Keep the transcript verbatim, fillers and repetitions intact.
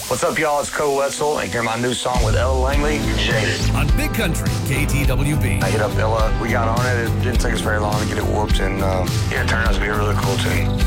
What's up, y'all? It's Cole Wetzel, and hear my new song with Ella Langley, Jaded. On Big Country, K T W B. I hit up Ella. We got on it. It didn't take us very long to get it whooped, and uh, yeah, it turned out to be a really cool tune.